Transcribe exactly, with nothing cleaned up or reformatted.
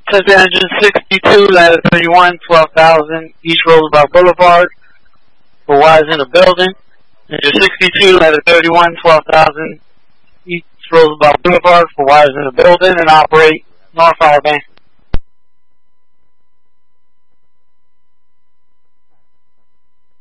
Tesla engine sixty-two, ladder thirty-one, twelve thousand, East Roosevelt Boulevard, for wires in the building. Engine sixty-two, ladder thirty-one, twelve thousand, East Roosevelt Boulevard, for wires in the building, and operate North Fire Band.